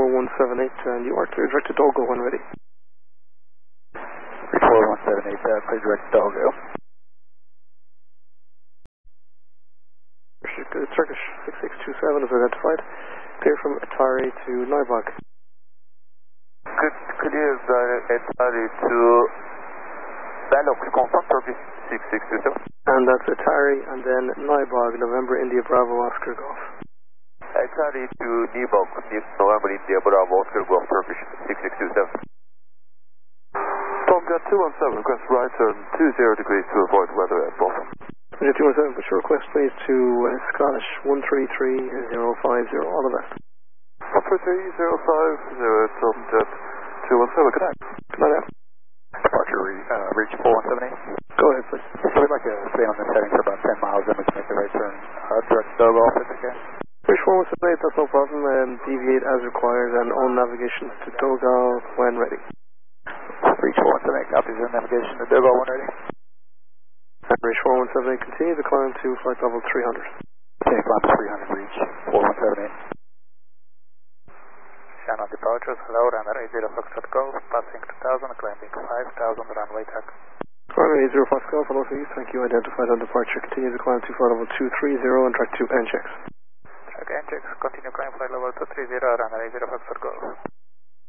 4178, and you are clear direct to Dogo when ready. 4178, clear direct to Dogo. Turkish 6627 is identified. Clear from Atari to Naibog. Clear Atari to Belok, confirm Turkish 6627. And that's Atari, and then Naibog, November India Bravo Oscar Golf. Atari to Naibog, November India Bravo Oscar Golf, Turkish 6627. Tomcat 217, request right turn 20 degrees to avoid weather at bottom. 217, push your request please to Scottish 133050, all the best. 133050, Tomcat 217, good night. Good night now. Departure reach 4178. Go ahead please. So we'd like to stay on this heading for about 10 miles, then we can make the right turn direct to Dogo if it's okay. Push 4178, that's no problem, deviate as required and on navigation to Dogo when ready. Reach 4178, copies on navigation to Dogo when ready. And reach 4178, continue to climb to flight level 300. Continue to climb to 300, reach 4178. Shannon departures, hello, runner 80 Foxtrot Golf, passing 2000, climbing 5000, runway tack. Runway 80 Fox Golf, hello to you, thank you, identified on departure, continue to climb to flight level 230 and track 2 N checks. Track N checks, continue climb flight level 230, runner 80 Foxtrot Golf.